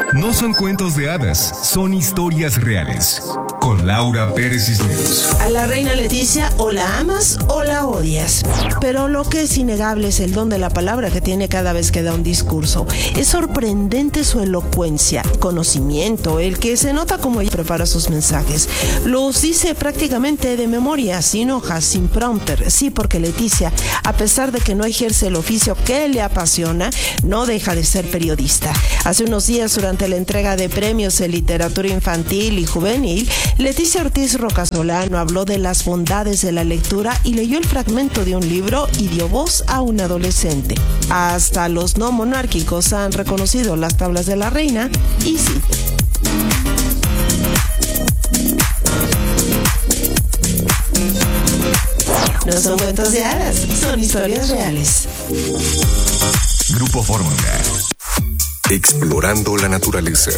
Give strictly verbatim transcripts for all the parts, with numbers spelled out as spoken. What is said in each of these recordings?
No son cuentos de hadas, son historias reales. Con Laura Pérez Cisneros. A la reina Leticia o la amas o la odias. Pero lo que es innegable es el don de la palabra que tiene cada vez que da un discurso. Es sorprendente su elocuencia, conocimiento, el que se nota como ella prepara sus mensajes. Los dice prácticamente de memoria, sin hojas, sin prompter. Sí, porque Leticia, a pesar de que no ejerce el oficio que le apasiona, no deja de ser periodista. Hace unos días, durante la entrega de premios en literatura infantil y juvenil, Leticia Ortiz Rocasolano habló de las bondades de la lectura y leyó el fragmento de un libro y dio voz a un adolescente. Hasta los no monárquicos han reconocido las tablas de la reina y sí. No son cuentos de hadas, son historias reales. Grupo Fórmula. Explorando la naturaleza.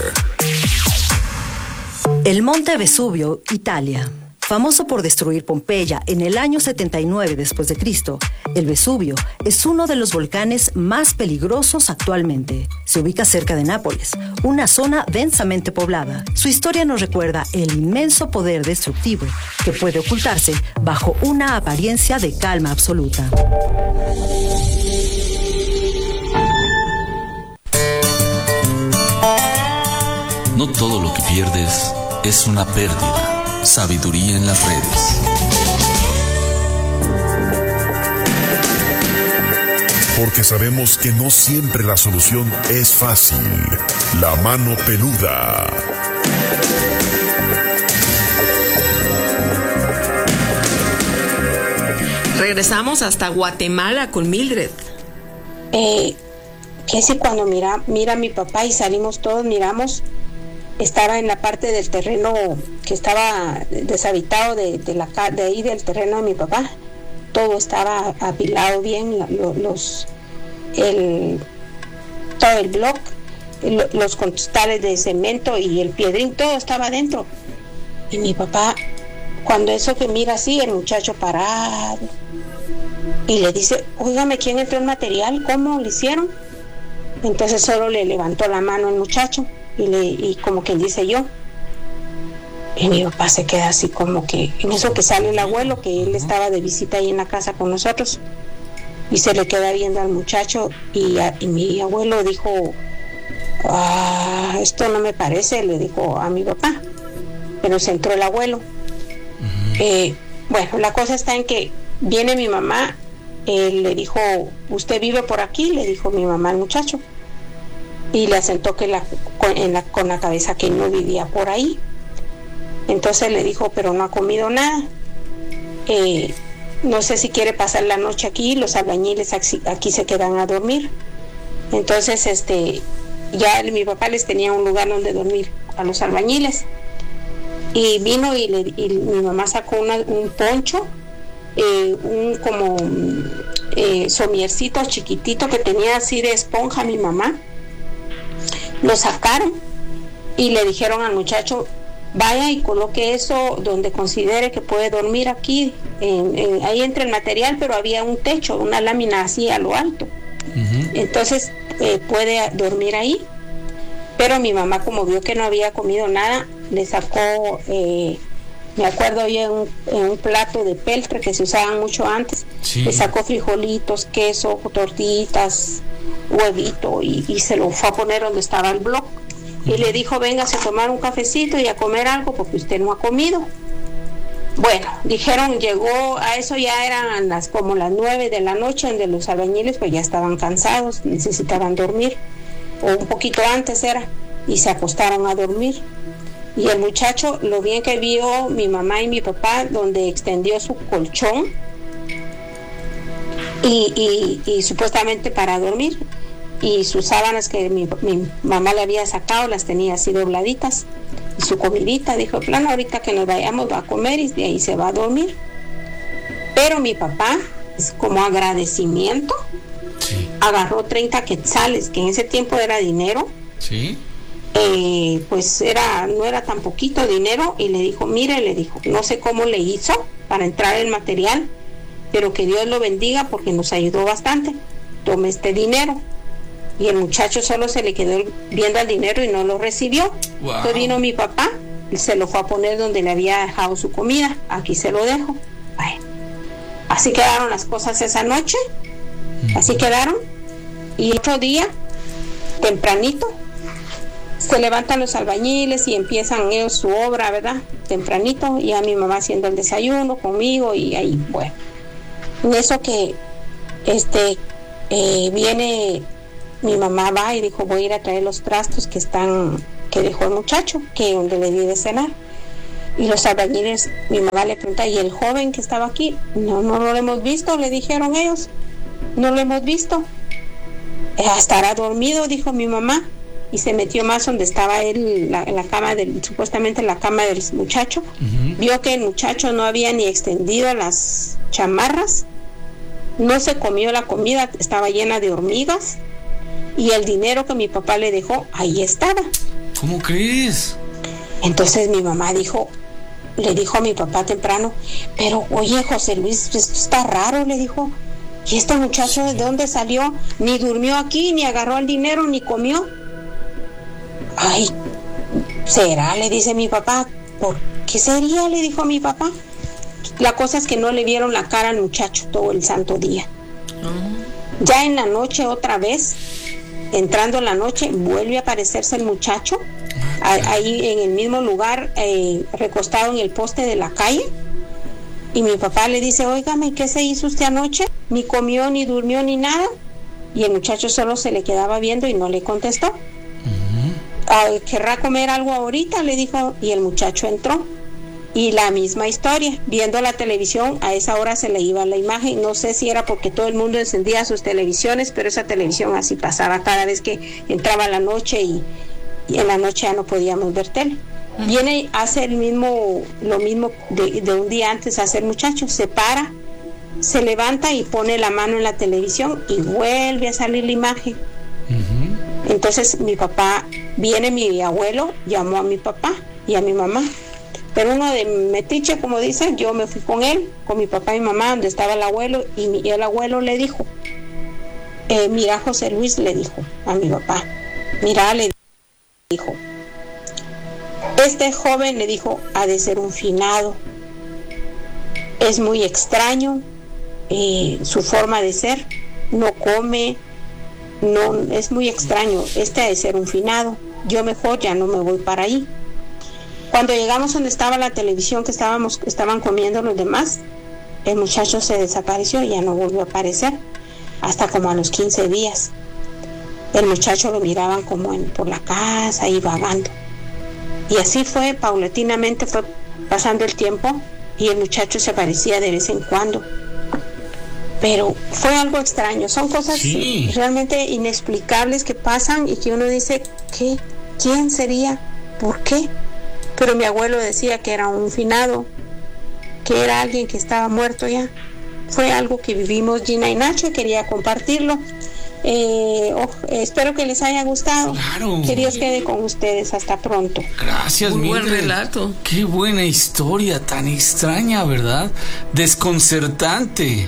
El monte Vesubio, Italia. Famoso por destruir Pompeya en el año setenta y nueve después de Cristo, el Vesubio es uno de los volcanes más peligrosos actualmente. Se ubica cerca de Nápoles, una zona densamente poblada. Su historia nos recuerda el inmenso poder destructivo que puede ocultarse bajo una apariencia de calma absoluta. No todo lo que pierdes es una pérdida. Sabiduría en las redes. Porque sabemos que no siempre la solución es fácil. La mano peluda. Regresamos hasta Guatemala con Mildred. Eh, que si cuando mira, mira a mi papá y salimos todos, miramos, estaba en la parte del terreno que estaba deshabitado de, de, la, de ahí del terreno de mi papá. Todo estaba apilado bien, los, el, todo el bloque, los costales de cemento y el piedrín, todo estaba adentro. Y mi papá, cuando eso que mira así, el muchacho parado, y le dice, óigame, ¿quién entró el material? ¿Cómo lo hicieron? Entonces solo le levantó la mano el muchacho, y, le, y como quien dice yo. Y mi papá se queda así como que, en eso que sale el abuelo, que él estaba de visita ahí en la casa con nosotros, y se le queda viendo al muchacho, y, a, y mi abuelo dijo, ah, esto no me parece, le dijo a mi papá, pero se entró el abuelo. Uh-huh. Eh, bueno, la cosa está en que viene mi mamá, él le dijo, ¿usted vive por aquí? Le dijo mi mamá al muchacho, y le asentó que la, con, en la, con la cabeza que no vivía por ahí. Entonces le dijo, pero no ha comido nada, eh, no sé si quiere pasar la noche aquí, los albañiles aquí, aquí se quedan a dormir. Entonces este ya mi papá les tenía un lugar donde dormir a los albañiles, y vino y, le, y mi mamá sacó una, un poncho, eh, un como eh, somiercito chiquitito que tenía así de esponja mi mamá. Lo sacaron y le dijeron al muchacho, vaya y coloque eso donde considere que puede dormir aquí, en, en, ahí entre el material, pero había un techo, una lámina así a lo alto. Uh-huh. Entonces eh, puede dormir ahí. Pero mi mamá, como vio que no había comido nada, le sacó, eh, me acuerdo yo, en un, en un plato de peltre que se usaban mucho antes, sí. Le sacó frijolitos, queso, tortillitas, huevito, y, y se lo fue a poner donde estaba el bloque. Y le dijo, véngase a tomar un cafecito y a comer algo porque usted no ha comido. Bueno, dijeron, llegó a eso, ya eran las como las nueve de la noche, donde los albañiles pues ya estaban cansados, necesitaban dormir, o un poquito antes era, y se acostaron a dormir. Y el muchacho, lo bien que vio mi mamá y mi papá, donde extendió su colchón y, y, y supuestamente para dormir, y sus sábanas que mi, mi mamá le había sacado, las tenía así dobladitas, y su comidita, dijo, plano, ahorita que nos vayamos va a comer y de ahí se va a dormir. Pero mi papá, como agradecimiento, sí, agarró treinta quetzales, que en ese tiempo era dinero, sí, eh, pues era no era tan poquito dinero, y le dijo, mire, le dijo, no sé cómo le hizo para entrar el material, pero que Dios lo bendiga porque nos ayudó bastante, tome este dinero. y el muchacho solo se le quedó viendo el dinero y no lo recibió. Wow. Entonces vino mi papá, se lo fue a poner donde le había dejado su comida. Aquí se lo dejo. Bueno, así quedaron las cosas esa noche, así quedaron. Y otro día, tempranito, se levantan los albañiles y empiezan ellos su obra, ¿verdad? Tempranito, y a mi mamá haciendo el desayuno conmigo, y ahí, bueno. En eso que este eh, viene, mi mamá va y dijo, voy a ir a traer los trastos que están, que dejó el muchacho, que donde le di de cenar. Y los albañiles, mi mamá le pregunta, ¿y el joven que estaba aquí? No, no, no lo hemos visto, le dijeron ellos. No lo hemos visto. Eh, estará dormido, dijo mi mamá. Y se metió más donde estaba él, la, la cama del, supuestamente la cama del muchacho. Uh-huh. Vio que el muchacho no había ni extendido las chamarras, no se comió la comida, estaba llena de hormigas, y el dinero que mi papá le dejó, ahí estaba. ¿Cómo crees? Entonces mi mamá dijo, le dijo a mi papá temprano, pero oye, José Luis, esto está raro, le dijo, ¿y este muchacho de dónde salió? Ni durmió aquí, ni agarró el dinero, ni comió. Ay, ¿será? Le dice mi papá. ¿Por qué sería? Le dijo mi papá. La cosa es que no le vieron la cara al muchacho todo el santo día. Uh-huh. Ya en la noche otra vez, entrando en la noche, vuelve a aparecerse el muchacho, uh-huh. a, ahí en el mismo lugar, eh, recostado en el poste de la calle. Y mi papá le dice, óigame, ¿qué se hizo usted anoche? Ni comió, ni durmió, ni nada. Y el muchacho solo se le quedaba viendo y no le contestó. ¿Querrá comer algo ahorita? Le dijo, y el muchacho entró. Y la misma historia, viendo la televisión, a esa hora se le iba la imagen. No sé si era porque todo el mundo encendía sus televisiones, pero esa televisión así pasaba cada vez que entraba la noche, y, y en la noche ya no podíamos ver tele. Uh-huh. Viene, hace el mismo, lo mismo de, de un día antes, hace el muchacho, se para, se levanta y pone la mano en la televisión y vuelve a salir la imagen. Uh-huh. Entonces mi papá, viene mi abuelo, llamó a mi papá y a mi mamá, pero uno de metiche, como dicen, yo me fui con él, con mi papá y mi mamá, donde estaba el abuelo, y, mi, y el abuelo le dijo, eh, mira, José Luis, le dijo a mi papá, mira, le dijo, este joven, le dijo, ha de ser un finado, es muy extraño, eh, su forma de ser, no come, no, es muy extraño, este ha de ser un finado, yo mejor ya no me voy para ahí. Cuando llegamos donde estaba la televisión que estábamos, estaban comiendo los demás, el muchacho se desapareció y ya no volvió a aparecer, hasta como a los quince días. El muchacho lo miraban como en, por la casa y vagando. Y así fue, paulatinamente fue pasando el tiempo, y el muchacho se aparecía de vez en cuando. Pero fue algo extraño, son cosas sí. realmente inexplicables que pasan y que uno dice, ¿qué? ¿Quién sería? ¿Por qué? Pero mi abuelo decía que era un finado, que era alguien que estaba muerto ya. Fue algo que vivimos Gina y Nacho, y quería compartirlo. Eh, oh, eh, espero que les haya gustado. Claro. Que Dios quede con ustedes. Hasta pronto. Gracias, Muy Mildred. buen relato. Qué buena historia, tan extraña, ¿verdad? Desconcertante.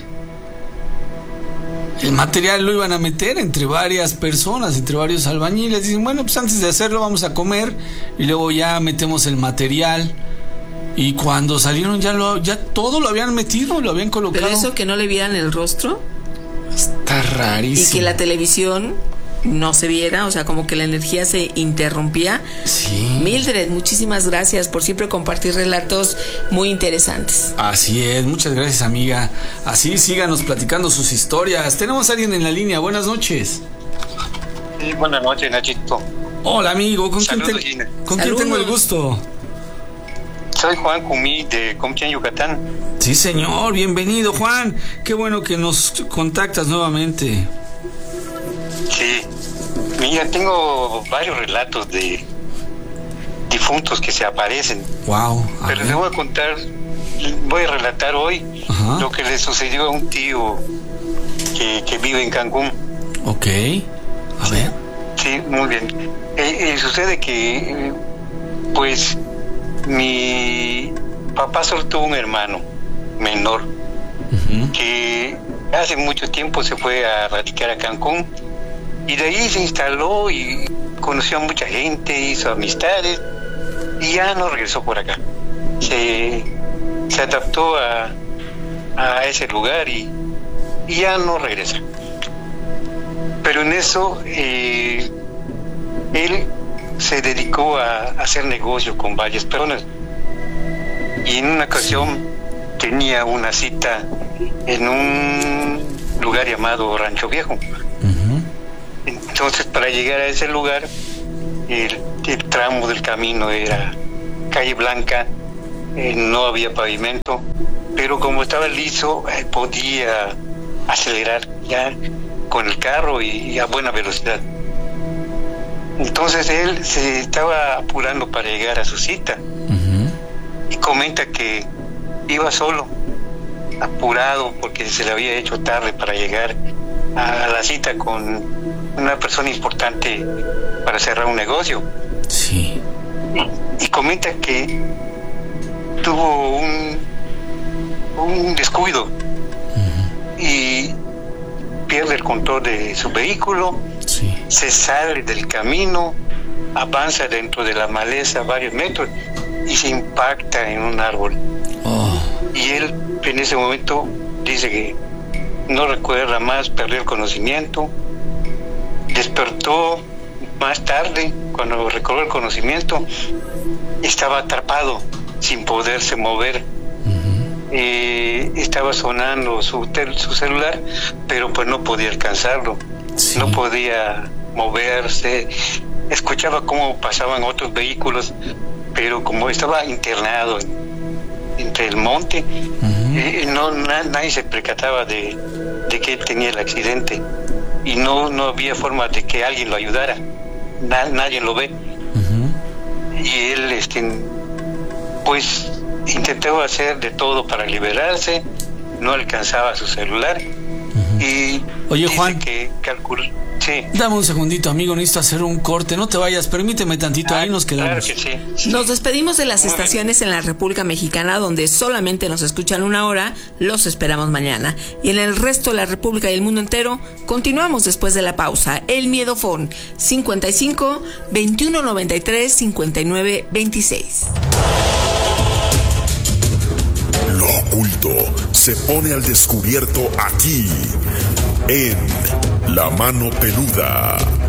El material lo iban a meter entre varias personas, entre varios albañiles. Dicen, bueno, pues antes de hacerlo vamos a comer y luego ya metemos el material. Y cuando salieron ya lo, ya todo lo habían metido, lo habían colocado. Pero eso que no le vieran el rostro. Está rarísimo. Y que la televisión no se viera, o sea, como que la energía se interrumpía. Sí. Mildred, muchísimas gracias por siempre compartir relatos muy interesantes. Así es, muchas gracias, amiga. Así síganos platicando sus historias. Tenemos a alguien en la línea, buenas noches. Sí, buenas noches, Nachito. Hola, amigo, ¿con, quién, Saludos, te, ¿con quién tengo el gusto? Soy Juan Cumí de Compián, Yucatán. Sí, señor, bienvenido, Juan. Qué bueno que nos contactas nuevamente. Sí, mira, tengo varios relatos de difuntos que se aparecen. Wow. Pero les voy a contar, voy a relatar hoy Ajá. lo que le sucedió a un tío que, que vive en Cancún. Ok, a ver. Sí, muy bien. Eh, eh, sucede que, eh, pues, mi papá solo tuvo un hermano menor uh-huh. que hace mucho tiempo se fue a radicar a Cancún Y de ahí se instaló y conoció a mucha gente, hizo amistades y ya no regresó por acá. Se, se adaptó a, a ese lugar y, y ya no regresa. Pero en eso eh, él se dedicó a, a hacer negocio con varias personas. Y en una ocasión tenía una cita en un lugar llamado Rancho Viejo. Uh-huh. Entonces, para llegar a ese lugar, el, el tramo del camino era calle blanca, eh, no había pavimento, pero como estaba liso, eh, podía acelerar ya con el carro y, y a buena velocidad. Entonces él se estaba apurando para llegar a su cita. Uh-huh. Y comenta que iba solo, apurado porque se le había hecho tarde para llegar a la cita con una persona importante para cerrar un negocio. Sí. Y comenta que tuvo un, un descuido. Uh-huh. Y pierde el control de su vehículo. Sí. Se sale del camino, avanza dentro de la maleza varios metros y se impacta en un árbol. Oh. Y él en ese momento dice que no recuerda más, perdió el conocimiento. Despertó más tarde, cuando recobró el conocimiento, estaba atrapado sin poderse mover. Uh-huh. Eh, estaba sonando su, tel- su celular, pero pues no podía alcanzarlo. Sí. No podía moverse. Escuchaba cómo pasaban otros vehículos, pero como estaba internado entre el monte, uh-huh. eh, no na- nadie se percataba de, de que él tenía el accidente y no no había forma de que alguien lo ayudara. Na- nadie lo ve. Uh-huh. Y él este pues intentó hacer de todo para liberarse, no alcanzaba su celular. Uh-huh. Y oye, Juan, que calculó. Sí. Dame un segundito, amigo, necesito hacer un corte. No te vayas, permíteme tantito, ah, ahí nos quedamos. Claro que sí, sí. Nos despedimos de las Muy estaciones bien. En la República Mexicana, donde solamente nos escuchan una hora. Los esperamos mañana. Y en el resto de la República y el mundo entero, continuamos después de la pausa. El Miedofón, cincuenta y cinco, veintiuno noventa y tres, cincuenta y nueve veintiséis. Lo oculto se pone al descubierto aquí, en La Mano Peluda.